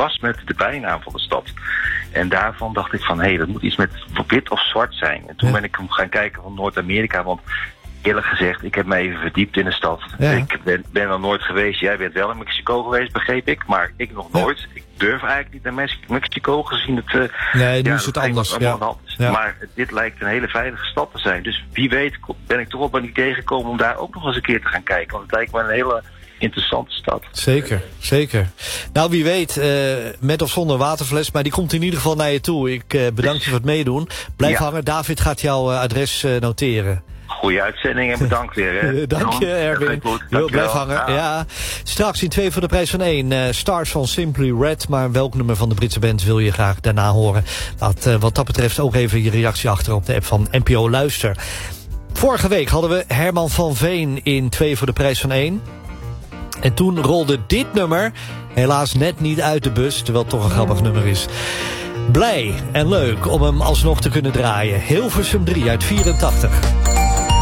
verrast met de bijnaam van de stad. En daarvan dacht ik van, dat moet iets met wit of zwart zijn. En toen ben ik gaan kijken van Noord-Amerika, want eerlijk gezegd, ik heb me even verdiept in de stad. Ja. Ik ben er nooit geweest. Jij bent wel in Mexico geweest, begreep ik. Maar ik nog nooit. Ja. Ik durf eigenlijk niet naar Mexico gezien het... nee, nu is het anders. Ja. Maar dit lijkt een hele veilige stad te zijn. Dus wie weet ben ik toch op een idee gekomen om daar ook nog eens een keer te gaan kijken. Want het lijkt me een hele interessante stad. Zeker. Nou, wie weet, met of zonder waterfles, maar die komt in ieder geval naar je toe. Ik bedank je voor het meedoen. Blijf hangen. David gaat jouw adres noteren. Goeie uitzending en bedankt weer. Hè. Dank je, Erwin. Blijf hangen. Ja. Straks in 2 voor de prijs van 1. Stars van Simply Red. Maar welk nummer van de Britse band wil je graag daarna horen? Wat dat betreft ook even je reactie achter op de app van NPO Luister. Vorige week hadden we Herman van Veen in 2 voor de prijs van 1. En toen rolde dit nummer helaas net niet uit de bus, terwijl het toch een grappig nummer is. Blij en leuk om hem alsnog te kunnen draaien. Hilversum 3 uit 84.